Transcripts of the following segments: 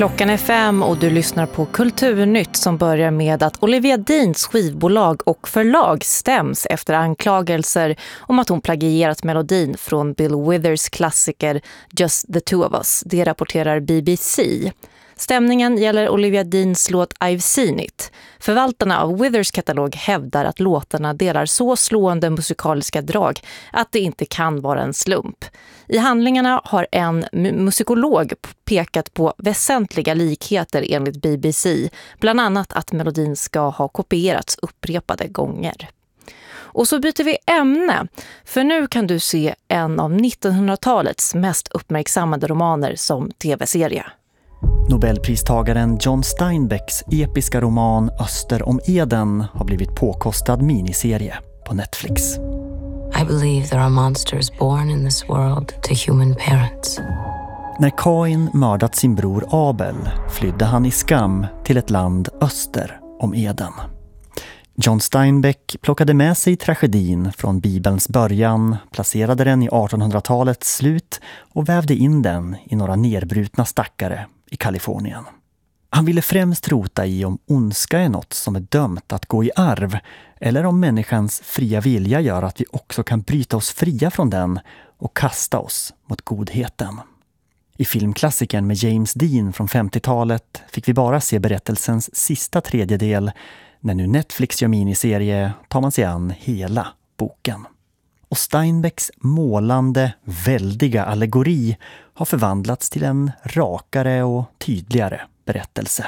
Klockan är 5 och du lyssnar på Kulturnytt som börjar med att Olivia Deans skivbolag och förlag stäms efter anklagelser om att hon plagierat melodin från Bill Withers klassiker Just the Two of Us. Det rapporterar BBC. Stämningen gäller Olivia Deans låt I've Seen It. Förvaltarna av Withers katalog hävdar att låtarna delar så slående musikaliska drag att det inte kan vara en slump. I handlingarna har en musikolog pekat på väsentliga likheter enligt BBC, bland annat att melodin ska ha kopierats upprepade gånger. Och så byter vi ämne, för nu kan du se en av 1900-talets mest uppmärksammade romaner som tv-serie. Nobelpristagaren John Steinbecks episka roman Öster om Eden har blivit påkostad miniserie på Netflix. I believe there are monsters born in this world to human parents. När Kain mördat sin bror Abel flydde han i skam till ett land öster om Eden. John Steinbeck plockade med sig tragedin från Bibelns början, placerade den i 1800-talets slut och vävde in den i några nerbrutna stackare i Kalifornien. Han ville främst rota i om ondska är något som är dömt att gå i arv eller om människans fria vilja gör att vi också kan bryta oss fria från den och kasta oss mot godheten. I filmklassikern med James Dean från 50-talet fick vi bara se berättelsens sista tredjedel. När nu Netflix gör miniserie tar man sig an hela boken. Och Steinbecks målande, väldiga allegori har förvandlats till en rakare och tydligare berättelse.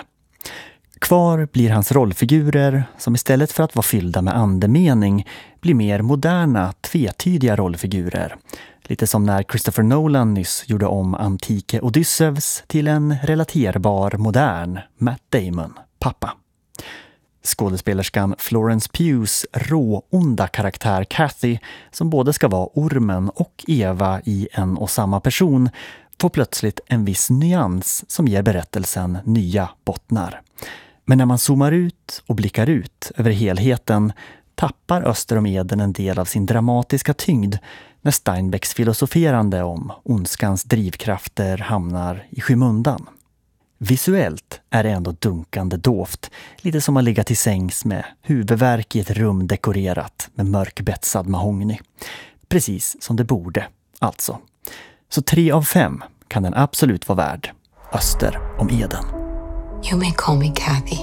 Kvar blir hans rollfigurer som istället för att vara fyllda med andemening blir mer moderna, tvetydiga rollfigurer. Lite som när Christopher Nolan nyss gjorde om antike Odysseus till en relaterbar, modern Matt Damon, pappa. Skådespelerskan Florence Pughs råonda karaktär Kathy, som både ska vara ormen och Eva i en och samma person, får plötsligt en viss nyans som ger berättelsen nya bottnar. Men när man zoomar ut och blickar ut över helheten tappar Öster om Eden en del av sin dramatiska tyngd när Steinbecks filosoferande om ondskans drivkrafter hamnar i skymundan. Visuellt är det ändå dunkande dovt, lite som att ligga till sängs med huvudvärk i ett rum dekorerat med mörkbetsad mahogny. Precis som det borde, alltså. Så 3 av 5 kan den absolut vara värd. Öster om Eden. You may call me Kathy.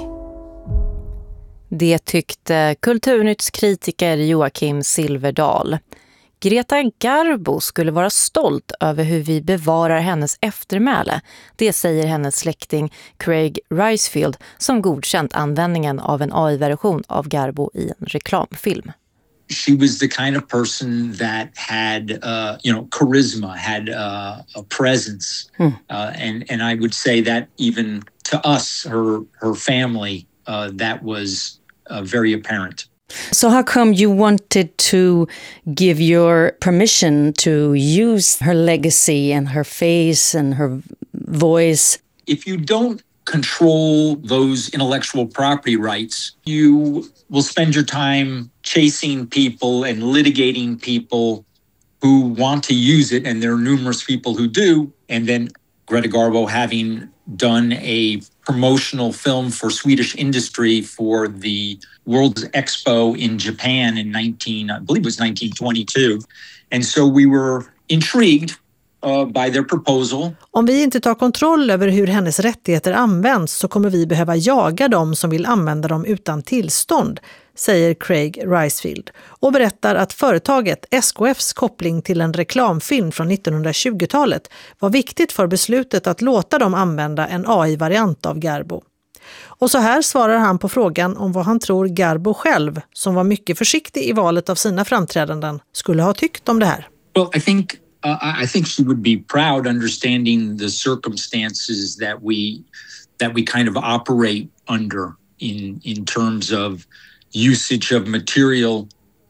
Det tyckte Kulturnytts kritiker Joakim Silverdal. Greta Garbo skulle vara stolt över hur vi bevarar hennes eftermäle. Det säger hennes släkting Craig Ricefield som godkänt användningen av en AI-version av Garbo i en reklamfilm. She was the kind of person that had, charisma, had a presence. And I would say that even to us, her family, that was very apparent. So how come you wanted to give your permission to use her legacy and her face and her voice? If you don't control those intellectual property rights, you will spend your time chasing people and litigating people who want to use it, and there are numerous people who do. And then Greta Garbo, having done a promotional film for Swedish industry for the World Expo in Japan in 1922. And so we were intrigued by their proposal. Om vi inte tar kontroll över hur hennes rättigheter används så kommer vi behöva jaga dem som vill använda dem utan tillstånd, säger Craig Ricefield och berättar att företaget SKFs koppling till en reklamfilm från 1920-talet var viktigt för beslutet att låta dem använda en AI-variant av Garbo. Och så här svarar han på frågan om vad han tror Garbo själv, som var mycket försiktig i valet av sina framträdanden, skulle ha tyckt om det här. Well, I think she would be proud understanding the circumstances that we kind of operate under in terms of usage of material.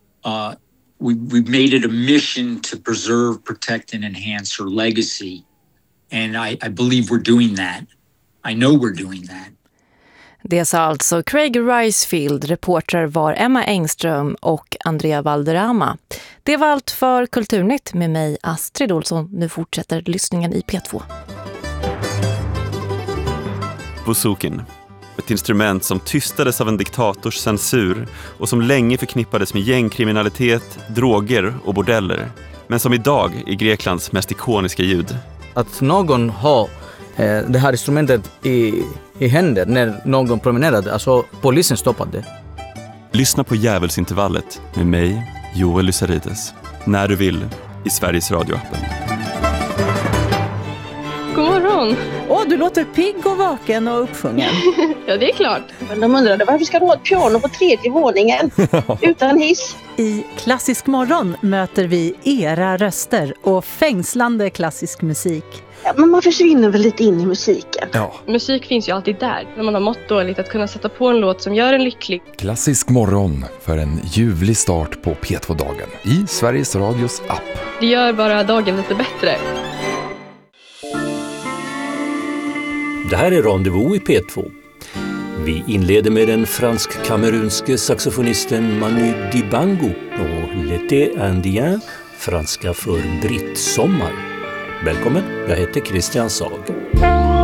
We've made it a mission to preserve, protect, and enhance her legacy. And I believe we're doing that. I know we're doing that. Det sa alltså Craig Ricefield, reporter var Emma Engström och Andrea Valderrama. Det var allt för Kulturnytt med mig, Astrid Olsson. Nu fortsätter lyssningen i P2. bouzoukin. Ett instrument som tystades av en diktators censur och som länge förknippades med gängkriminalitet, droger och bordeller. Men som idag är Greklands mest ikoniska ljud. Att någon har det här instrumentet i händer när någon promenerade, alltså polisen stoppade. Lyssna på Djävulsintervallet med mig, Joel Lysarides. När du vill, i Sveriges Radio-appen. God morgon! Du låter pigg och vaken och uppsjungen. Ja, det är klart. Men de undrade varför ska du ha ett piano på 3:e våningen utan hiss? I Klassisk morgon möter vi era röster och fängslande klassisk musik. Ja, men man försvinner väl lite in i musiken. Ja. Musik finns ju alltid där. När man har mått dåligt, att kunna sätta på en låt som gör en lycklig. Klassisk morgon för en ljuvlig start på P2-dagen i Sveriges Radios app. Det gör bara dagen lite bättre. Det här är Rendezvous i P2. Vi inleder med den fransk-kamerunske saxofonisten Manu Dibango och L'été indien, franska för brittsommar. Välkommen, jag heter Christian Sag.